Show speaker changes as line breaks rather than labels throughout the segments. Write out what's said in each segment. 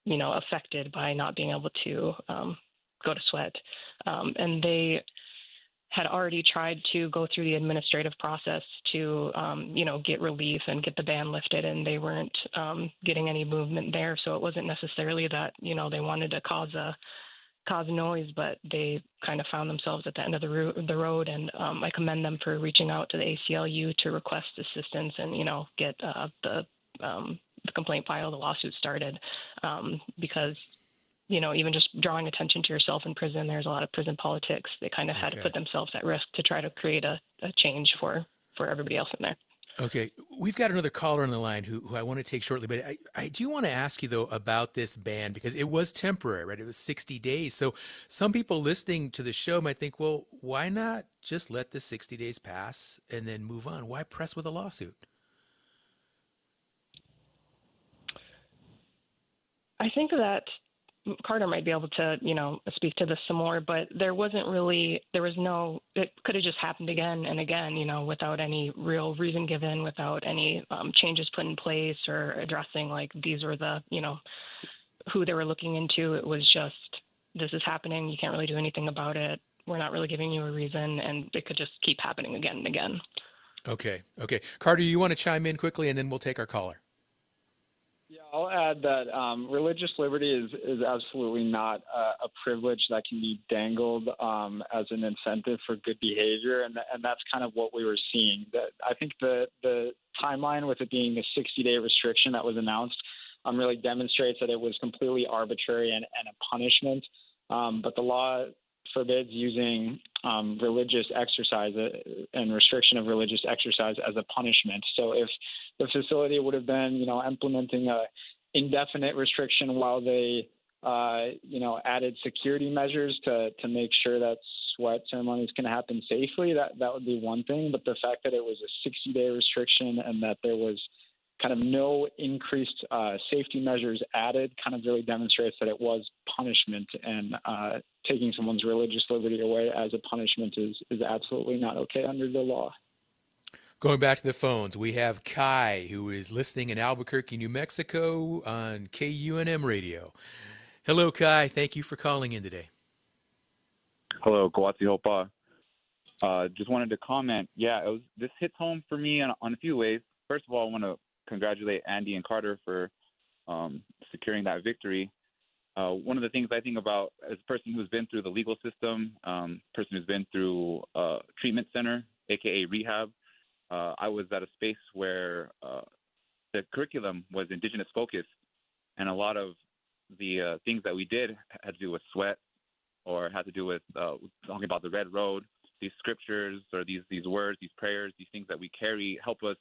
affected by not being able to go to Sweat. And they had already tried to go through the administrative process to, get relief and get the ban lifted, and they weren't getting any movement there. So it wasn't necessarily that, they wanted to cause noise, but they kind of found themselves at the end of the road. And I commend them for reaching out to the ACLU to request assistance and, get the complaint filed, the lawsuit started, because even just drawing attention to yourself in prison, there's a lot of prison politics. They kind of had to put themselves at risk to try to create a change for everybody else in there.
Okay. We've got another caller on the line who I want to take shortly, but I do want to ask you, though, about this ban, because it was temporary, right? It was 60 days. So some people listening to the show might think, well, why not just let the 60 days pass and then move on? Why press with a lawsuit?
I think that Carter might be able to, speak to this some more, but it could have just happened again and again, without any real reason given, without any changes put in place or addressing like these were the, who they were looking into. It was just, this is happening. You can't really do anything about it. We're not really giving you a reason, and it could just keep happening again and again.
Okay. Carter, you want to chime in quickly, and then we'll take our caller.
Yeah, I'll add that religious liberty is absolutely not a privilege that can be dangled as an incentive for good behavior, and that's kind of what we were seeing. That I think the timeline with it being the 60-day restriction that was announced really demonstrates that it was completely arbitrary and a punishment. But the law forbids using religious exercise and restriction of religious exercise as a punishment. So if the facility would have been, implementing a indefinite restriction while they, added security measures to make sure that Sweat ceremonies can happen safely, that would be one thing. But the fact that it was a 60-day restriction and that there was kind of no increased safety measures added kind of really demonstrates that it was punishment, and taking someone's religious liberty away as a punishment is absolutely not okay under the law.
Going back to the phones, we have Kai, who is listening in Albuquerque, New Mexico on KUNM radio. Hello, Kai. Thank you for calling in today.
Hello, Kawatsi Hopa. Just wanted to comment. Yeah, this hits home for me on a few ways. First of all, I want to congratulate Andy and Carter for securing that victory. One of the things I think about as a person who's been through the legal system, person who's been through a treatment center, aka rehab, I was at a space where the curriculum was Indigenous focused, and a lot of the things that we did had to do with sweat, or had to do with talking about the red road. These scriptures or these words, these prayers, these things that we carry help us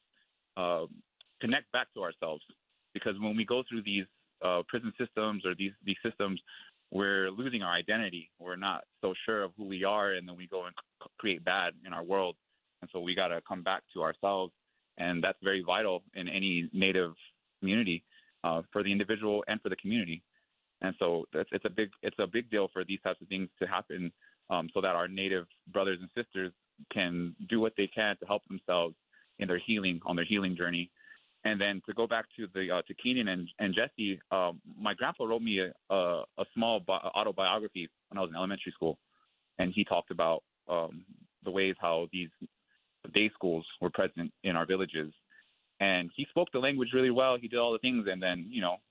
connect back to ourselves. Because when we go through these prison systems or these systems, we're losing our identity. We're not so sure of who we are, and then we go and create bad in our world. And so we got to come back to ourselves, and that's very vital in any Native community, for the individual and for the community. And so it's a big deal for these types of things to happen, so that our Native brothers and sisters can do what they can to help themselves in their healing, on their healing journey. And then to go back to to Keenan and Jesse, my grandpa wrote me a small autobiography when I was in elementary school, and he talked about the ways how these day schools were present in our villages, and he spoke the language really well. He did all the things, and then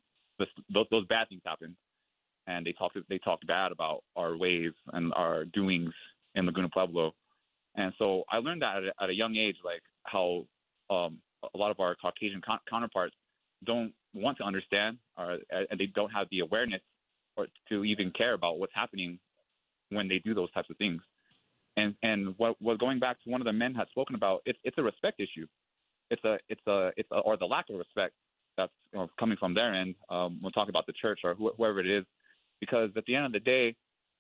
those bad things happened, and they talked bad about our ways and our doings in Laguna Pueblo. And so I learned that at a young age, like how a lot of our Caucasian counterparts don't want to understand, and they don't have the awareness or to even care about what's happening when they do those types of things. And what going back to one of the men had spoken about, it's a respect issue. It's or the lack of respect that's coming from their end. We'll talk about the church or whoever it is, because at the end of the day,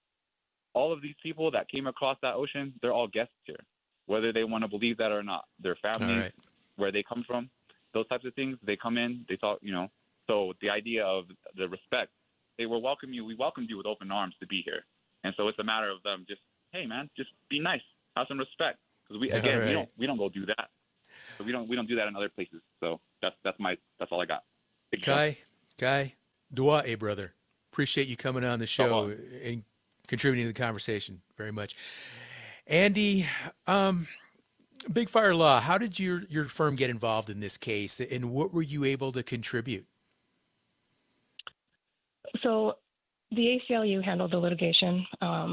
all of these people that came across that ocean, they're all guests here, whether they want to believe that or not. Their families, where they come from, those types of things, they come in, they talk, So the idea of the respect, we welcomed you with open arms to be here. And so it's a matter of them just, hey man, just be nice, have some respect, because we don't go do that. So we don't do that in other places. So that's all I got.
Kai, Dua, brother. Appreciate you coming on the show
Aloha.
and contributing to the conversation very much. Andy, Big Fire Law, how did your firm get involved in this case, and what were you able to contribute?
So the ACLU handled the litigation.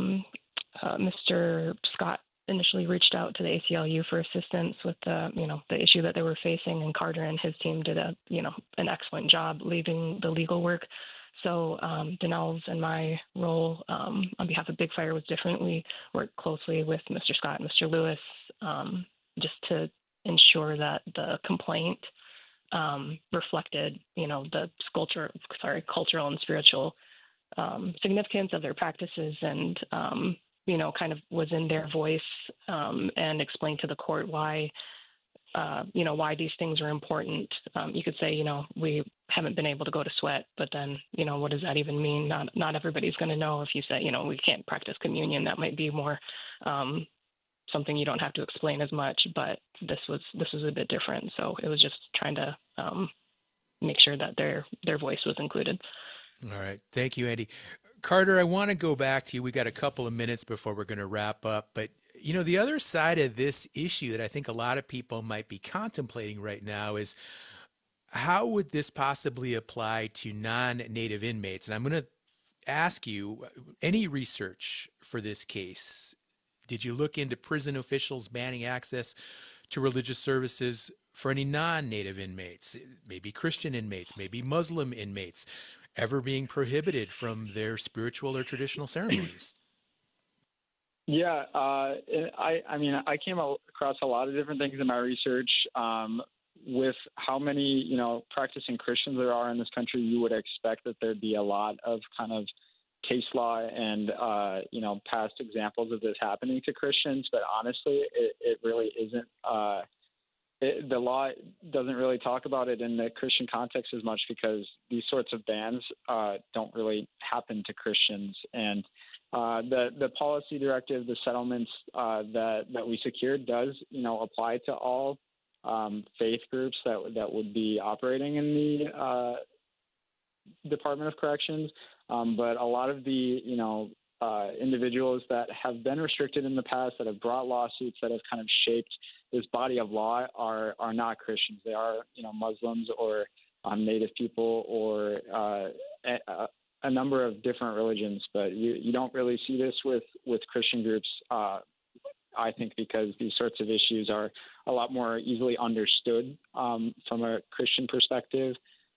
Mr. Scott initially reached out to the ACLU for assistance with the issue that they were facing, and Carter and his team did an excellent job leading the legal work. So Danelle's and my role on behalf of Big Fire was different. We worked closely with Mr. Scott and Mr. Lewis just to ensure that the complaint reflected, the cultural and spiritual significance of their practices, and kind of was in their voice and explained to the court why these things are important. You could say, we haven't been able to go to sweat, but then, what does that even mean? Not everybody's going to know if you say, we can't practice communion. That might be more something you don't have to explain as much, but this was a bit different. So it was just trying to make sure that their voice was included.
All right. Thank you, Andy. Carter, I want to go back to you. We got a couple of minutes before we're going to wrap up, but the other side of this issue that I think a lot of people might be contemplating right now is how would this possibly apply to non-native inmates? And I'm going to ask you, any research for this case? Did you look into prison officials banning access to religious services for any non-native inmates, maybe Christian inmates, maybe Muslim inmates, ever being prohibited from their spiritual or traditional ceremonies?
Yeah, I came across a lot of different things in my research. With how many, practicing Christians there are in this country, you would expect that there'd be a lot of kind of case law and, past examples of this happening to Christians. But honestly, it really isn't. The law doesn't really talk about it in the Christian context as much because these sorts of bans don't really happen to Christians. And the policy directive, the settlements that we secured does, apply to all faith groups that would be operating in the Department of Corrections. But a lot of the, individuals that have been restricted in the past, that have brought lawsuits, that have kind of shaped this body of law are not Christians. They are, Muslims or Native people or a number of different religions. But you don't really see this with Christian groups, I think, because these sorts of issues are a lot more easily understood from a Christian perspective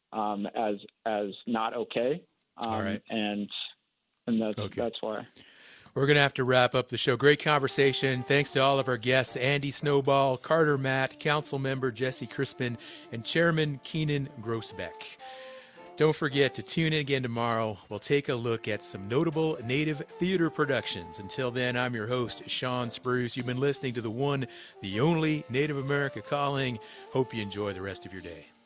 as not okay.
All right.
And that's why.
We're going to have to wrap up the show. Great conversation. Thanks to all of our guests, Andy Snowball, Carter Matt, Council Member Jesse Crispin, and Chairman Keenan Grossbeck. Don't forget to tune in again tomorrow. We'll take a look at some notable Native theater productions. Until then, I'm your host, Sean Spruce. You've been listening to the one, the only Native America Calling. Hope you enjoy the rest of your day.